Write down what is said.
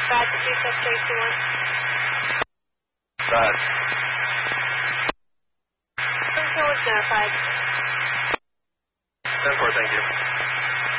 Roger, 26321. Go ahead. Who's was notified? 10-4, thank you.